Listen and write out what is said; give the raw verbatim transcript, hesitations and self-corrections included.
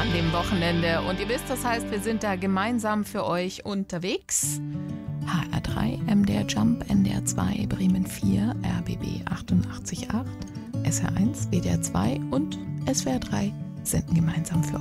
an dem Wochenende. Und ihr wisst, das heißt, wir sind da gemeinsam für euch unterwegs. H R drei, M D R Jump, N D R zwei, Bremen vier, R B B achtundachtzig Komma acht, S R eins, W D R zwei und S W R drei senden gemeinsam für